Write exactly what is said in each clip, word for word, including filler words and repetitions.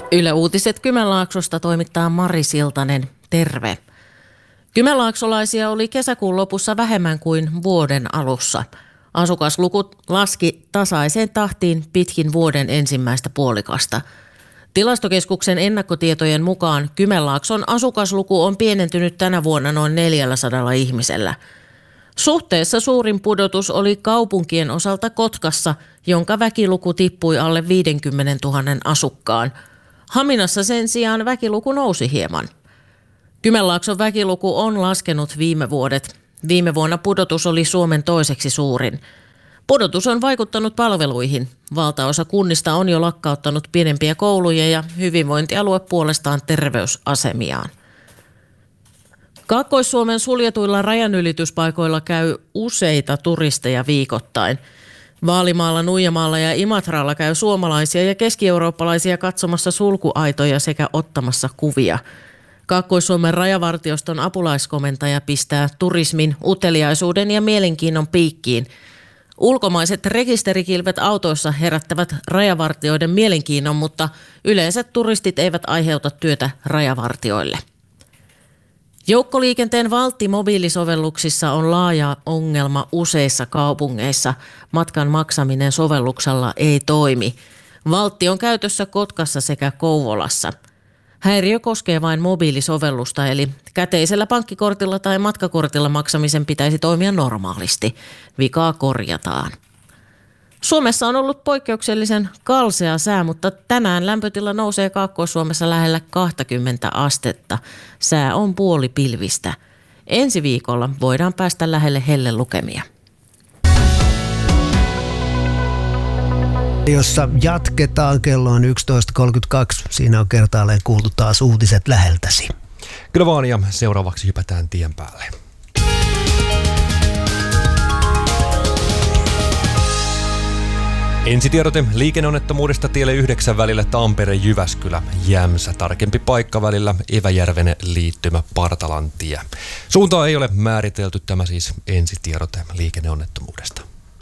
Yle Uutiset Kymenlaaksosta toimittaa Mari Siltanen. Terve. Kymenlaaksolaisia oli kesäkuun lopussa vähemmän kuin vuoden alussa. Asukasluku laski tasaiseen tahtiin pitkin vuoden ensimmäistä puolikasta. Tilastokeskuksen ennakkotietojen mukaan Kymenlaakson asukasluku on pienentynyt tänä vuonna noin neljälläsadalla ihmisellä. Suhteessa suurin pudotus oli kaupunkien osalta Kotkassa, jonka väkiluku tippui alle viisikymmentätuhatta asukkaan. Haminassa sen sijaan väkiluku nousi hieman. Kymenlaakson väkiluku on laskenut viime vuodet. Viime vuonna pudotus oli Suomen toiseksi suurin. Pudotus on vaikuttanut palveluihin. Valtaosa kunnista on jo lakkauttanut pienempiä kouluja ja hyvinvointialue puolestaan terveysasemiaan. Kaakkois-Suomen suljetuilla rajanylityspaikoilla käy useita turisteja viikoittain. Vaalimaalla, Nuijamaalla ja Imatralla käy suomalaisia ja keski-eurooppalaisia katsomassa sulkuaitoja sekä ottamassa kuvia. Kaakkois-Suomen rajavartioston apulaiskomentaja pistää turismin, uteliaisuuden ja mielenkiinnon piikkiin. Ulkomaiset rekisterikilvet autoissa herättävät rajavartioiden mielenkiinnon, mutta yleensä turistit eivät aiheuta työtä rajavartioille. Joukkoliikenteen Valtti-mobiilisovelluksissa on laaja ongelma useissa kaupungeissa. Matkan maksaminen sovelluksella ei toimi. Valtti on käytössä Kotkassa sekä Kouvolassa. Häiriö koskee vain mobiilisovellusta, eli käteisellä pankkikortilla tai matkakortilla maksamisen pitäisi toimia normaalisti. Vikaa korjataan. Suomessa on ollut poikkeuksellisen kalsea sää, mutta tänään lämpötila nousee Kaakkois-Suomessa lähellä kaksikymmentä astetta. Sää on puolipilvistä. Ensi viikolla voidaan päästä lähelle hellelukemia. Jossa jatketaan, kello on yksitoista kolmekymmentäkaksi. Siinä on kertaalleen kuultu taas uutiset läheltäsi. Kyllä vaan, ja seuraavaksi hypätään tien päälle. Ensitiedote liikenneonnettomuudesta tielle yhdeksän välillä Tampere-Jyväskylä. Jämsä, tarkempi paikka välillä Eväjärven liittymä Partalan tie. Suuntaa ei ole määritelty, tämä siis ensitiedote liikenneonnettomuudesta.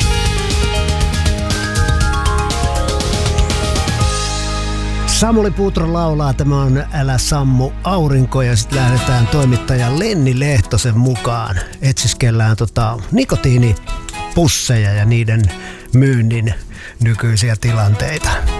Samuli Putro laulaa, tämä on Älä sammu aurinko, ja sitten lähdetään toimittaja Lenni Lehtosen mukaan. Etsiskellään tota nikotiinipusseja ja niiden myynnin nykyisiä tilanteita.